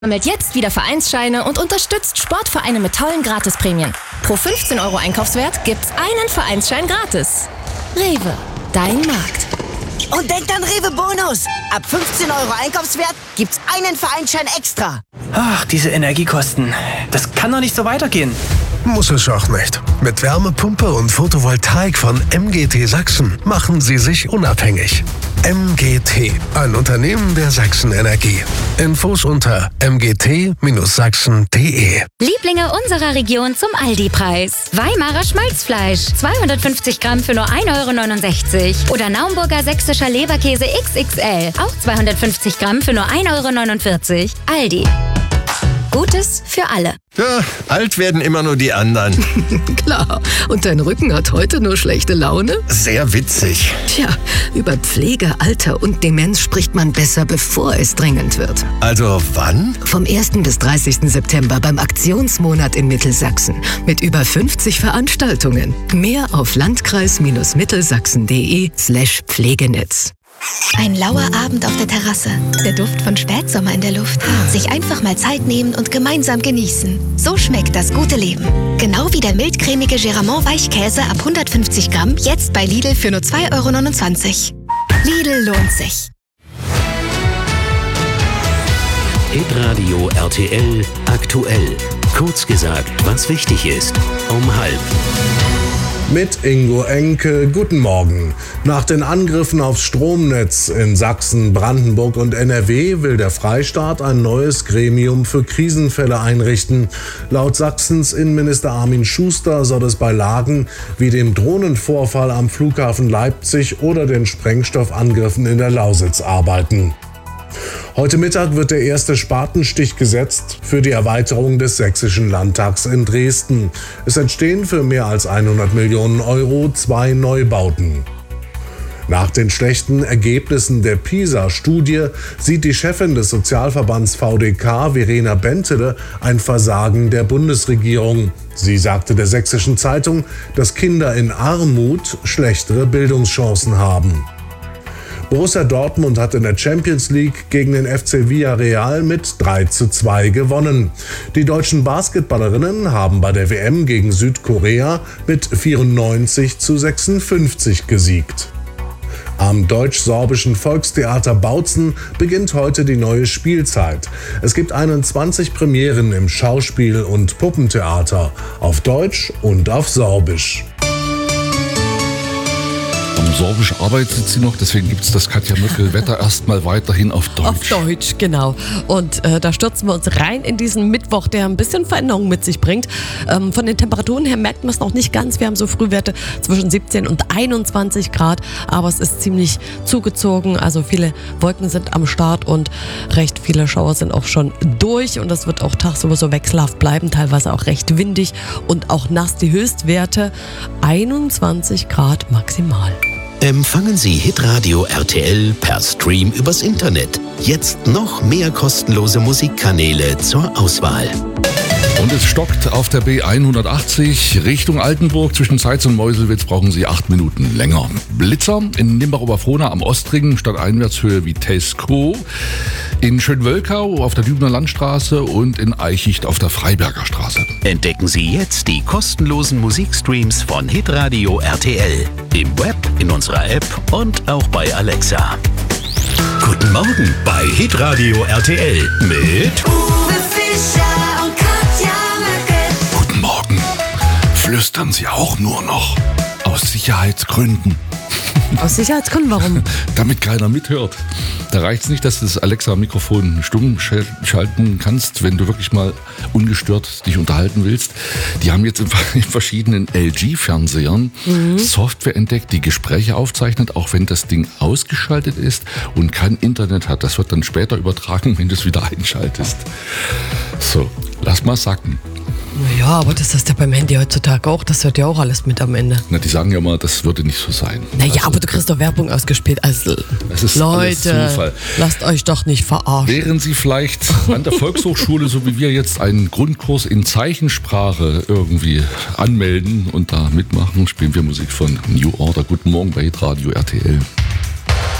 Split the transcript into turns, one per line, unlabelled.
Sammelt jetzt wieder Vereinsscheine und unterstützt Sportvereine mit tollen Gratisprämien. Pro 15 € Einkaufswert gibt's einen Vereinsschein gratis. Rewe, dein Markt.
Und denkt an Rewe Bonus. Ab 15 € Einkaufswert gibt's einen Vereinsschein extra.
Ach, diese Energiekosten. Das kann doch nicht so weitergehen.
Muss es auch nicht. Mit Wärmepumpe und Photovoltaik von MGT Sachsen machen Sie sich unabhängig. MGT, ein Unternehmen der Sachsen Energie. Infos unter mgt-sachsen.de.
Lieblinge unserer Region zum Aldi-Preis. Weimarer Schmalzfleisch, 250 Gramm für nur 1,69 € Oder Naumburger sächsischer Leberkäse XXL, auch 250 Gramm für nur 1,49 €. Aldi. Gutes für alle.
Ja, alt werden immer nur die anderen.
Klar. Und dein Rücken hat heute nur schlechte Laune?
Sehr witzig.
Tja, über Pflege, Alter und Demenz spricht man besser, bevor es dringend wird.
Also wann?
Vom 1. bis 30. September beim Aktionsmonat in Mittelsachsen. Mit über 50 Veranstaltungen. Mehr auf landkreis-mittelsachsen.de/Pflegenetz.
Ein lauer Abend auf der Terrasse, der Duft von Spätsommer in der Luft. Sich einfach mal Zeit nehmen und gemeinsam genießen. So schmeckt das gute Leben. Genau wie der mildcremige Geramont Weichkäse ab 150 Gramm, jetzt bei Lidl für nur 2,29 €. Lidl lohnt sich.
Hitradio RTL aktuell. Kurz gesagt, was wichtig ist. Um 12:30.
Mit Ingo Enke, guten Morgen. Nach den Angriffen aufs Stromnetz in Sachsen, Brandenburg und NRW will der Freistaat ein neues Gremium für Krisenfälle einrichten. Laut Sachsens Innenminister Armin Schuster soll es bei Lagen wie dem Drohnenvorfall am Flughafen Leipzig oder den Sprengstoffangriffen in der Lausitz arbeiten. Heute Mittag wird der erste Spatenstich gesetzt für die Erweiterung des Sächsischen Landtags in Dresden. Es entstehen für mehr als 100 Millionen € 2 Neubauten. Nach den schlechten Ergebnissen der PISA-Studie sieht die Chefin des Sozialverbands VDK, Verena Bentele, ein Versagen der Bundesregierung. Sie sagte der Sächsischen Zeitung, dass Kinder in Armut schlechtere Bildungschancen haben. Borussia Dortmund hat in der Champions League gegen den FC Villarreal mit 3:2 gewonnen. Die deutschen Basketballerinnen haben bei der WM gegen Südkorea mit 94:56 gesiegt. Am deutsch-sorbischen Volkstheater Bautzen beginnt heute die neue Spielzeit. Es gibt 21 Premieren im Schauspiel- und Puppentheater, auf Deutsch und auf Sorbisch.
Am Sorbisch arbeitet sie noch, deswegen gibt es das Katja Möckel-Wetter erstmal weiterhin auf Deutsch.
Auf Deutsch, genau. Und da stürzen wir uns rein in diesen Mittwoch, der ein bisschen Veränderung mit sich bringt. Von den Temperaturen her merkt man es noch nicht ganz. Wir haben so Frühwerte zwischen 17 und 21 Grad, aber es ist ziemlich zugezogen. Also viele Wolken sind am Start und recht viele Schauer sind auch schon durch. Und das wird auch tagsüber so wechselhaft bleiben, teilweise auch recht windig und auch nass. Die Höchstwerte 21 Grad maximal.
Empfangen Sie Hitradio RTL per Stream übers Internet. Jetzt noch mehr kostenlose Musikkanäle zur Auswahl.
Und es stockt auf der B180 Richtung Altenburg. Zwischen Zeitz und Meuselwitz brauchen Sie 8 Minuten länger. Blitzer in Limbach-Oberfrohna am Ostring, Stadteinwärtshöhe Vitesco. In Schönwölkau auf der Dübener Landstraße und in Eichicht auf der Freiberger Straße.
Entdecken Sie jetzt die kostenlosen Musikstreams von Hitradio RTL. Im Web, in unserer App und auch bei Alexa. Guten Morgen bei Hitradio RTL mit
Uwe Fischer und Katja Möckel.
Guten Morgen. Flüstern Sie auch nur noch. Aus Sicherheitsgründen.
Aus Sicherheitsgründen, warum?
Damit keiner mithört. Da reicht es nicht, dass du das Alexa-Mikrofon stumm schalten kannst, wenn du wirklich mal ungestört dich unterhalten willst. Die haben jetzt in verschiedenen LG-Fernsehern Software entdeckt, die Gespräche aufzeichnet, auch wenn das Ding ausgeschaltet ist und kein Internet hat. Das wird dann später übertragen, wenn du es wieder einschaltest. So, lass mal sacken.
Ja, aber das ist ja beim Handy heutzutage auch. Das hört ja auch alles mit am Ende.
Na, die sagen ja mal, das würde nicht so sein.
Naja, also, aber du kriegst doch Werbung ausgespielt. Also,
das ist
Leute,
Zufall.
Lasst euch doch nicht verarschen.
Während Sie vielleicht an der Volkshochschule, so wie wir jetzt, einen Grundkurs in Zeichensprache irgendwie anmelden und da mitmachen, spielen wir Musik von New Order. Guten Morgen bei Hitradio RTL.